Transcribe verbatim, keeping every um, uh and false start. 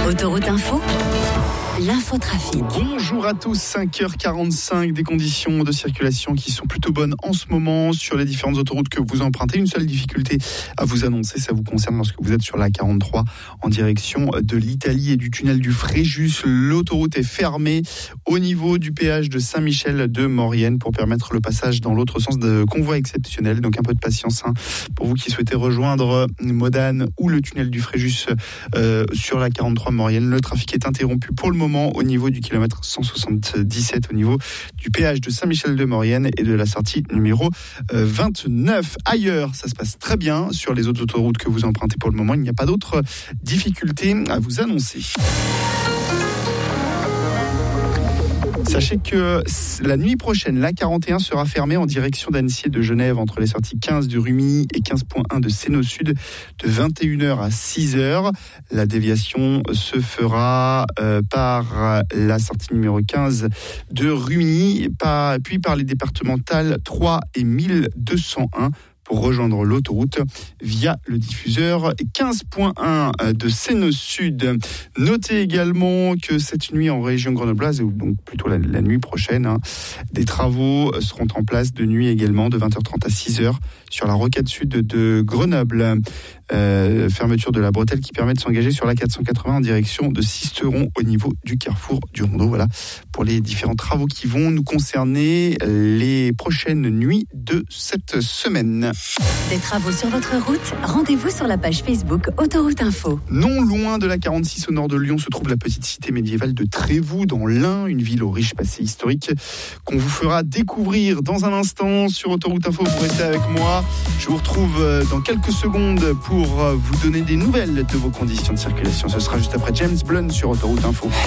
Autoroute Info, l'infotrafic. Bonjour à tous, cinq heures quarante-cinq, des conditions de circulation qui sont plutôt bonnes en ce moment sur les différentes autoroutes que vous empruntez. Une seule difficulté à vous annoncer, ça vous concerne lorsque vous êtes sur la quarante-trois en direction de l'Italie et du tunnel du Fréjus. L'autoroute est fermée au niveau du péage de Saint-Michel de Maurienne pour permettre le passage dans l'autre sens de convois exceptionnels. Donc un peu de patience hein, pour vous qui souhaitez rejoindre Modane ou le tunnel du Fréjus euh, sur la quarante-trois Maurienne. Le trafic est interrompu pour le moment au niveau du kilomètre cent soixante-dix-sept, au niveau du péage de Saint-Michel de Maurienne et de la sortie numéro vingt-neuf. Ailleurs, ça se passe très bien. Sur les autres autoroutes que vous empruntez pour le moment, il n'y a pas d'autres difficultés à vous annoncer. Sachez que la nuit prochaine, l'A quarante et un sera fermée en direction d'Annecy et de Genève entre les sorties quinze de Rumilly et quinze point un de Sénaux Sud de vingt et une heures à six heures. La déviation se fera euh, par la sortie numéro quinze de Rumilly, par, puis par les départementales trois et mille deux cent un. Pour rejoindre l'autoroute via le diffuseur quinze point un de Sénaux Sud. Notez également que cette nuit en région grenobloise, ou donc plutôt la, la nuit prochaine, hein, des travaux seront en place de nuit également de vingt heures trente à six heures sur la rocade sud de Grenoble. Euh, fermeture de la bretelle qui permet de s'engager sur la quatre cent quatre-vingts en direction de Sisteron au niveau du carrefour du Rondeau. Voilà pour les différents travaux qui vont nous concerner les prochaines nuits de cette semaine. Des travaux sur votre route? Rendez-vous sur la page Facebook Autoroute Info. Non loin de la quarante-six au nord de Lyon se trouve la petite cité médiévale de Trévoux dans l'Ain, une ville au riche passé historique qu'on vous fera découvrir dans un instant sur Autoroute Info. Vous restez avec moi. Je vous retrouve dans quelques secondes pour vous donner des nouvelles de vos conditions de circulation. Ce sera juste après James Blunt sur Autoroute Info.